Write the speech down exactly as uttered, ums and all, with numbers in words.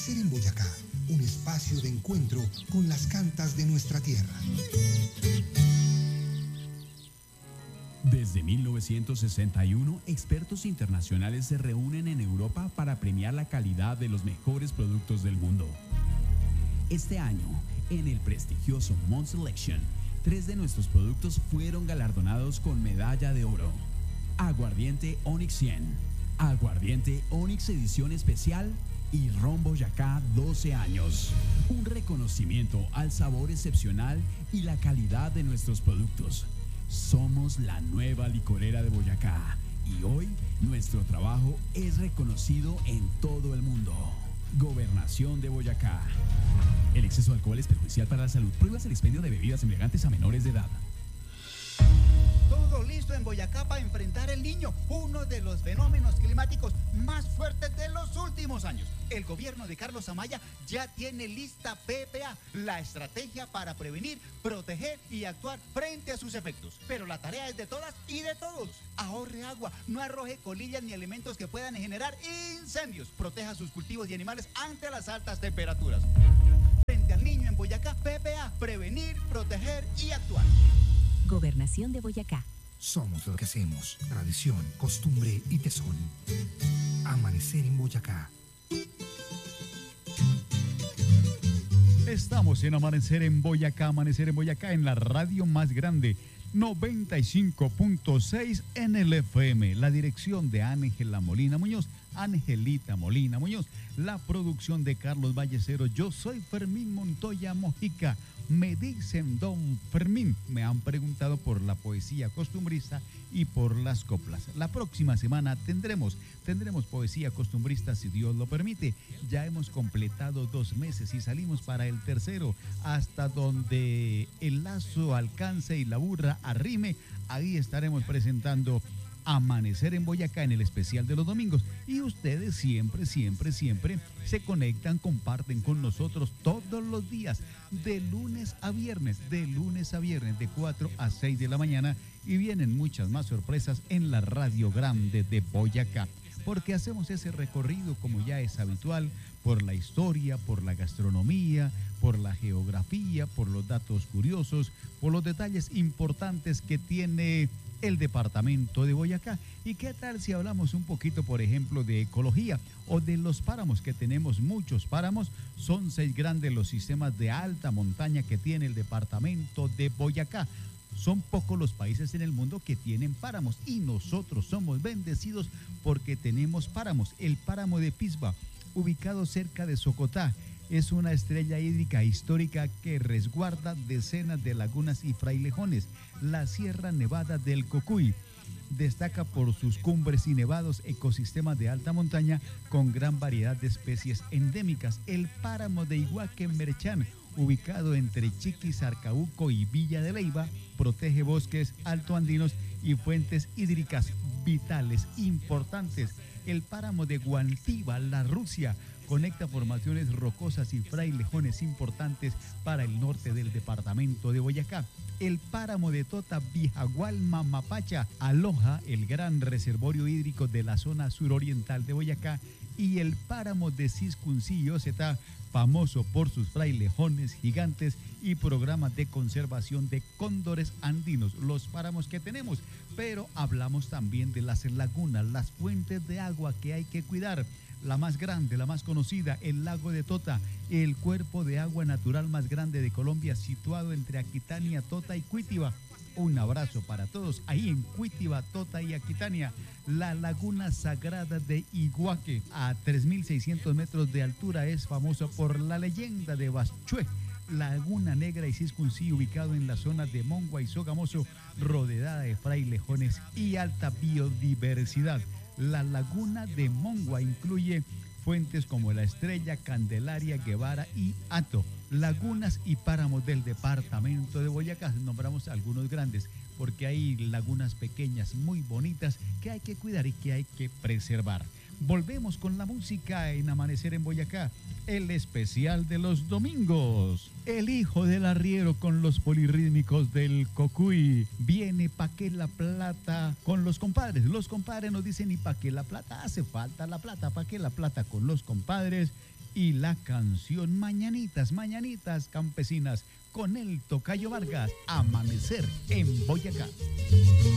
Amanecer en Boyacá, un espacio de encuentro con las cantas de nuestra tierra. Desde mil novecientos sesenta y uno, expertos internacionales se reúnen en Europa para premiar la calidad de los mejores productos del mundo. Este año, en el prestigioso Mont Selection, tres de nuestros productos fueron galardonados con medalla de oro. Aguardiente Onyx cien, Aguardiente Onyx edición especial y Ron Boyacá doce años. Un reconocimiento al sabor excepcional y la calidad de nuestros productos. Somos la nueva licorera de Boyacá y hoy nuestro trabajo es reconocido en todo el mundo. Gobernación de Boyacá. El exceso de alcohol es perjudicial para la salud. Prohíbas el expendio de bebidas embriagantes a menores de edad. Todo listo en Boyacá para enfrentar el Niño, uno de los fenómenos climáticos más fuertes de los últimos años. El gobierno de Carlos Amaya ya tiene lista P P A, la estrategia para prevenir, proteger y actuar frente a sus efectos. Pero la tarea es de todas y de todos. Ahorre agua, no arroje colillas ni elementos que puedan generar incendios. Proteja sus cultivos y animales ante las altas temperaturas. Frente al Niño en Boyacá, P P A, prevenir, proteger y actuar. Gobernación de Boyacá. Somos lo que hacemos, tradición, costumbre y tesón. Amanecer en Boyacá. Estamos en Amanecer en Boyacá, Amanecer en Boyacá en la radio más grande, noventa y cinco punto seis en el F M. La dirección de Ángela Molina Muñoz, Angelita Molina Muñoz. La producción de Carlos Vallecero. Yo soy Fermín Montoya Mojica. Me dicen Don Fermín. Me han preguntado por la poesía costumbrista y por las coplas. La próxima semana tendremos, tendremos poesía costumbrista si Dios lo permite. Ya hemos completado dos meses y salimos para el tercero. Hasta donde el lazo alcance y la burra arrime, ahí estaremos presentando Amanecer en Boyacá en el especial de los domingos. Y ustedes siempre, siempre, siempre se conectan, comparten con nosotros todos los días, de lunes a viernes, de lunes a viernes, de cuatro a seis de la mañana. Y vienen muchas más sorpresas en la Radio Grande de Boyacá, porque hacemos ese recorrido, como ya es habitual, por la historia, por la gastronomía, por la geografía, por los datos curiosos, por los detalles importantes que tiene el departamento de Boyacá. ¿Y qué tal si hablamos un poquito, por ejemplo, de ecología o de los páramos, que tenemos muchos páramos? Son seis grandes los sistemas de alta montaña que tiene el departamento de Boyacá. Son pocos los países en el mundo que tienen páramos y nosotros somos bendecidos porque tenemos páramos. El páramo de Pisba, ubicado cerca de Socotá, es una estrella hídrica histórica que resguarda decenas de lagunas y frailejones. La Sierra Nevada del Cocuy destaca por sus cumbres y nevados, ecosistemas de alta montaña con gran variedad de especies endémicas. El páramo de Iguaque Merchán, ubicado entre Chiquis, Arcabuco y Villa de Leyva, protege bosques altoandinos y fuentes hídricas vitales importantes. El páramo de Guantiva, la Rusia, conecta formaciones rocosas y frailejones importantes para el norte del departamento de Boyacá. El páramo de Tota Vijagual Mamapacha aloja el gran reservorio hídrico de la zona suroriental de Boyacá. Y el páramo de Ciscuncillo Zeta, famoso por sus frailejones gigantes y programas de conservación de cóndores andinos, los páramos que tenemos. Pero hablamos también de las lagunas, las fuentes de agua que hay que cuidar. La más grande, la más conocida, el lago de Tota, el cuerpo de agua natural más grande de Colombia, situado entre Aquitania, Tota y Cuitiba. Un abrazo para todos ahí en Cuitiba, Tota y Aquitania. La laguna sagrada de Iguaque, a tres mil seiscientos metros de altura, es famosa por la leyenda de Baschue. Laguna Negra y Ciscuncí, ubicado en la zona de Mongua y Sogamoso, rodeada de frailejones y alta biodiversidad. La laguna de Mongua incluye fuentes como La Estrella, Candelaria, Guevara y Hato. Lagunas y páramos del departamento de Boyacá, nombramos algunos grandes, porque hay lagunas pequeñas muy bonitas que hay que cuidar y que hay que preservar. Volvemos con la música en Amanecer en Boyacá, el especial de los domingos. El hijo del arriero con los polirrítmicos del Cocuy. Viene pa' que la plata con los compadres. Los compadres nos dicen, ¿y pa' qué la plata? Hace falta la plata, ¿pa' qué la plata con los compadres? y la canción Mañanitas, Mañanitas Campesinas con el Tocayo Vargas, Amanecer en Boyacá.